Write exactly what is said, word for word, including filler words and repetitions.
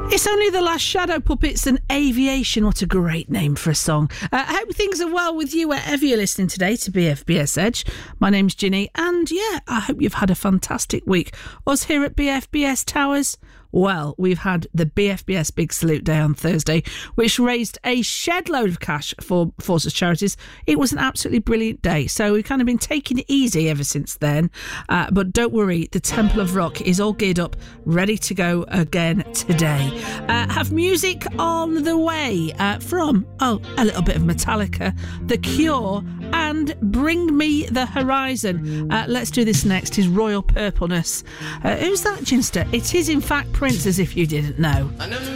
It's only the last Shadow Puppets and Aviation. What a great name for a song. Uh, I hope things are well with you wherever you're listening today to B F B S Edge. My name's Ginny, and yeah, I hope you've had a fantastic week. Us here at B F B S Towers, well, we've had the B F B S Big Salute Day on Thursday, which raised a shed load of cash for Forces Charities. It was an absolutely brilliant day, so we've kind of been taking it easy ever since then. Uh, but don't worry, the Temple of Rock is all geared up, ready to go again today. Uh, have music on the way uh, from, oh, a little bit of Metallica, The Cure, and Bring Me the Horizon. Uh, let's do this next, his Royal Purpleness. Uh, who's that, Ginster? It is, in fact, Prince, as if you didn't know.